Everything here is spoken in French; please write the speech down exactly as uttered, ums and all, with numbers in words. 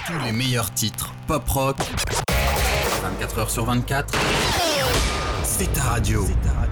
Tous les meilleurs titres pop-rock, vingt-quatre heures sur vingt-quatre, c'est ta radio.